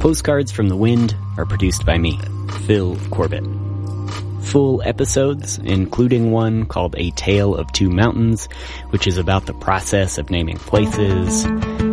Postcards from the Wind are produced by me, Phil Corbett. Full episodes, including one called A Tale of Two Mountains, which is about the process of naming places,